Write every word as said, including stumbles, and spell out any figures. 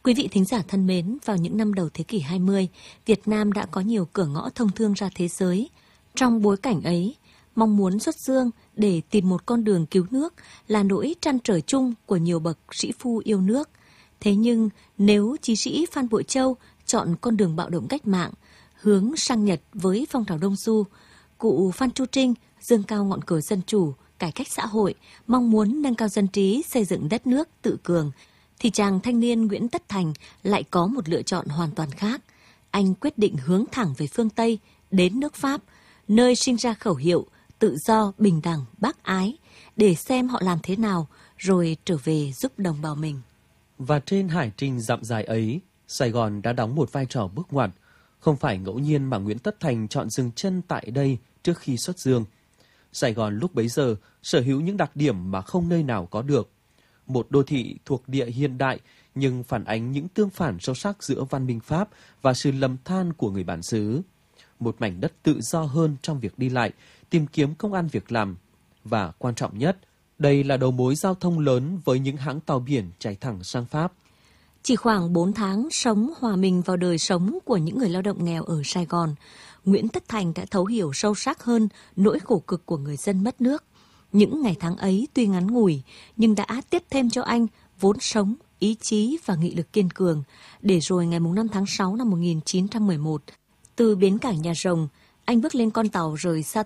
Quý vị thính giả thân mến, vào những năm đầu thế kỷ hai mươi, Việt Nam đã có nhiều cửa ngõ thông thương ra thế giới. Trong bối cảnh ấy, mong muốn xuất dương để tìm một con đường cứu nước là nỗi trăn trở chung của nhiều bậc sĩ phu yêu nước. Thế nhưng, nếu chí sĩ Phan Bội Châu chọn con đường bạo động cách mạng, hướng sang Nhật với phong trào Đông Du, cụ Phan Chu Trinh dương cao ngọn cờ dân chủ, cải cách xã hội, mong muốn nâng cao dân trí, xây dựng đất nước tự cường, thì chàng thanh niên Nguyễn Tất Thành lại có một lựa chọn hoàn toàn khác. Anh quyết định hướng thẳng về phương Tây, đến nước Pháp, nơi sinh ra khẩu hiệu tự do, bình đẳng, bác ái, để xem họ làm thế nào, rồi trở về giúp đồng bào mình. Và trên hải trình dặm dài ấy, Sài Gòn đã đóng một vai trò bước ngoặt. Không phải ngẫu nhiên mà Nguyễn Tất Thành chọn dừng chân tại đây trước khi xuất dương. Sài Gòn lúc bấy giờ sở hữu những đặc điểm mà không nơi nào có được. Một đô thị thuộc địa hiện đại nhưng phản ánh những tương phản sâu sắc giữa văn minh Pháp và sự lầm than của người bản xứ. Một mảnh đất tự do hơn trong việc đi lại, tìm kiếm công ăn việc làm. Và quan trọng nhất, đây là đầu mối giao thông lớn với những hãng tàu biển chạy thẳng sang Pháp. Chỉ khoảng bốn tháng sống hòa mình vào đời sống của những người lao động nghèo ở Sài Gòn, Nguyễn Tất Thành đã thấu hiểu sâu sắc hơn nỗi khổ cực của người dân mất nước. Những ngày tháng ấy tuy ngắn ngủi, nhưng đã tiếp thêm cho anh vốn sống, ý chí và nghị lực kiên cường, để rồi ngày năm tháng sáu năm một nghìn chín trăm mười một, từ bến cảng Nhà Rồng, anh bước lên con tàu rời xa